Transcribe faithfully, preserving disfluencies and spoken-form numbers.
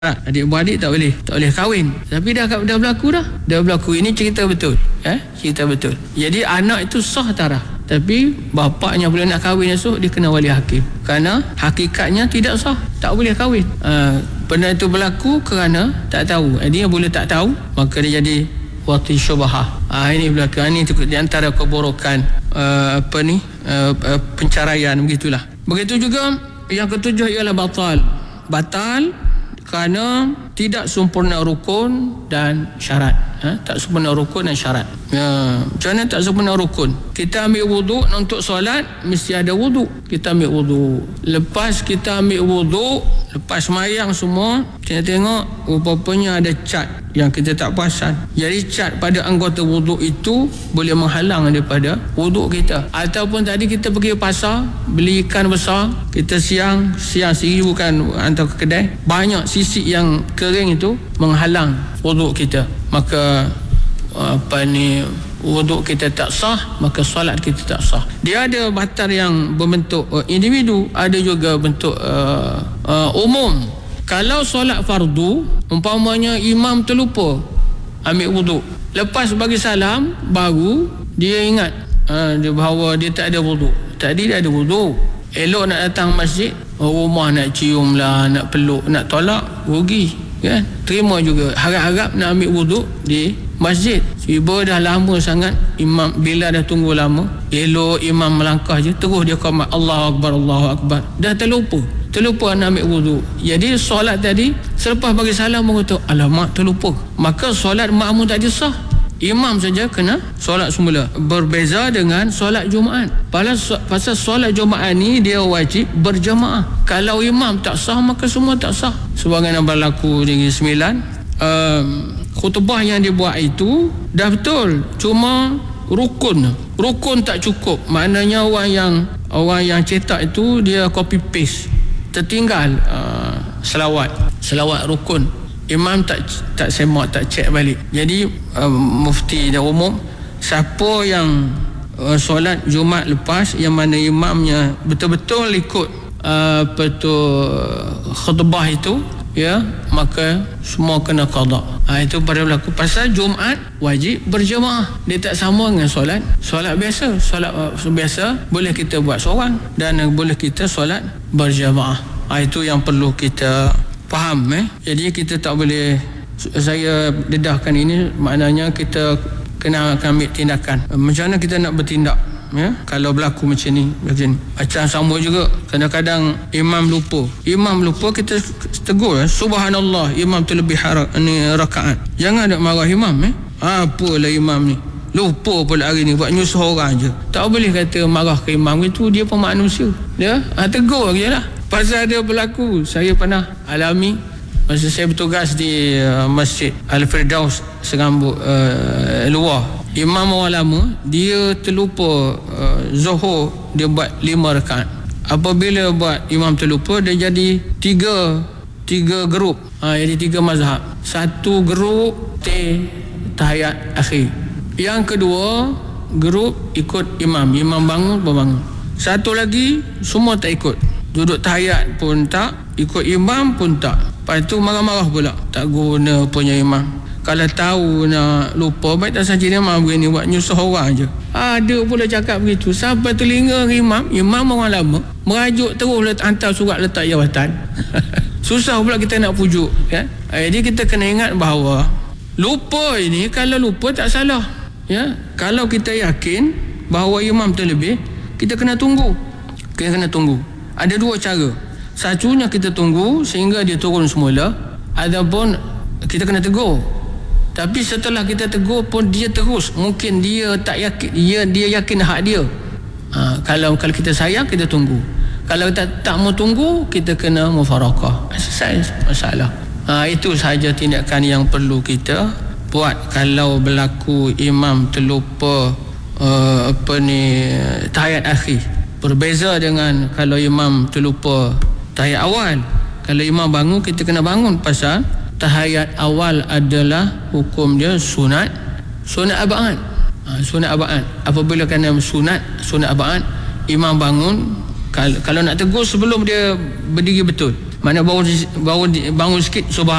Adik-beradik tak boleh, tak boleh kahwin. Tapi dah dah berlaku dah. Dah berlaku. Ini cerita betul. Eh, cerita betul. Jadi anak itu sah taraf. Tapi bapaknya bila nak kahwin esok, dia kena wali hakim. Kerana hakikatnya tidak sah, tak boleh kahwin. Uh, benda itu berlaku kerana tak tahu. Dia boleh tak tahu, maka dia jadi wati syubhah. Ah uh, ini berlaku. Ini di antara keborokan uh, apa ni? Uh, uh, pencaraian begitulah. Begitu juga yang ketujuh ialah batal. Batal kerana tidak sempurna rukun dan syarat. Ha? Tak sempurna rukun dan syarat. Ya. Macam mana tak sempurna rukun? Kita ambil wuduk untuk solat, mesti ada wuduk. Kita ambil wuduk. Lepas kita ambil wuduk, lepas semayang semua, kita tengok rupanya ada cat yang kita tak perasan. Jadi cat pada anggota wuduk itu boleh menghalang daripada wuduk kita. Ataupun tadi kita pergi pasar, beli ikan besar, kita siang, siang sendiri bukan hantar ke kedai, banyak sisik yang kering itu menghalang wuduk kita. Maka apa ni, wuduk kita tak sah, maka solat kita tak sah. Dia ada batal yang berbentuk uh, individu, ada juga bentuk uh, uh, umum. Kalau solat fardu, umpamanya imam terlupa ambil wuduk, lepas bagi salam baru dia ingat uh, dia bahawa dia tak ada wuduk. Tadi dia ada wuduk. Elok nak datang masjid, rumah nak cium lah, nak peluk, nak tolak, rugi kan? Terima juga. Harap-harap nak ambil wuduk di masjid. Tiba dah lama sangat, imam bila dah tunggu lama, elok imam melangkah je, terus dia qamat, Allahu Akbar, Allahu Akbar. Dah terlupa. Terlupa nak ambil wuduk. Jadi solat tadi, selepas bagi salam baru tahu, alamak terlupa. Maka solat makmum tak sah. Imam saja kena solat semula. Berbeza dengan solat Jumaat. Pasal, pasal solat Jumaat ni dia wajib berjamaah. Kalau imam tak sah, maka semua tak sah. Sebagaimana berlaku di sembilan, um, khutbah yang dibuat itu dah betul, cuma rukun rukun tak cukup. Maknanya orang yang orang yang cetak itu dia copy paste, tertinggal uh, selawat selawat rukun. Imam tak tak semak, tak cek balik. Jadi uh, mufti dan umum, siapa yang uh, solat Jumaat lepas yang mana imamnya betul-betul ikut uh, apa tu khutbah itu, ya, maka semua kena qada. Ha, itu pada berlaku. Pasal Jumaat wajib berjemaah. Dia tak sama dengan solat solat biasa. Solat uh, biasa boleh kita buat seorang dan uh, boleh kita solat berjemaah. Ha, itu yang perlu kita faham. Eh? Jadi kita tak boleh, saya dedahkan ini, maknanya kita kena ambil tindakan. Macam mana kita nak bertindak, ya? Kalau berlaku macam ni, macam ni. Macam sama juga, kadang-kadang imam lupa. Imam lupa, kita tegur, eh? Subhanallah, imam terlebih harak, ni rakaat. Jangan nak marah imam. Eh? Apalah imam ni, lupa pula hari ni, buat nyusuh orang je. Tak boleh kata marah ke imam, itu dia pun manusia. Ya? Ha, tegur je lah. Pasal dia berlaku, saya pernah alami masa saya bertugas di uh, Masjid Al-Firdaus Serambut uh, luar. Imam orang lama, dia terlupa uh, Zuhur, dia buat lima rakaat. Apabila buat imam terlupa, dia jadi tiga tiga grup. Ha, jadi tiga mazhab. Satu grup teh tahiyat akhir. Yang kedua grup ikut imam. Imam bangun, berbangun. Satu lagi semua tak ikut. Duduk tahiyat pun tak, ikut imam pun tak. Lepas tu marah-marah pula, tak guna punya imam. Kalau tahu nak lupa, baik tak saja imam begini, buat nyusuh orang je. Ada pula cakap begitu. Sampai telinga imam, imam orang lama, merajuk terus letak, hantar surat letak jawatan. Susah pula kita nak pujuk, kan? Jadi kita kena ingat bahawa lupa ini, kalau lupa tak salah, ya. Kalau kita yakin bahawa imam terlebih, kita kena tunggu. Kita kena tunggu. Ada dua cara. Satunya kita tunggu sehingga dia turun semula, ataupun kita kena tegur. Tapi setelah kita tegur pun dia terus, mungkin dia tak yakin, dia dia yakin hak dia. Ha, kalau kalau kita sayang, kita tunggu. Kalau kita tak mau tunggu, kita kena mufarakah. Selesai masalah. Ha, itu sahaja tindakan yang perlu kita buat kalau berlaku imam terlupa uh, apa ni tahiyat akhir. Berbeza dengan kalau imam terlupa tahiyat awal. Kalau imam bangun, kita kena bangun. Pasal tahiyat awal adalah hukum dia sunat sunat aba'an. Ha, sunat aba'an. Apabila kena sunat sunat aba'an, imam bangun, kalau, kalau nak tegur sebelum dia berdiri betul, Mana baru baru bangun sikit subhan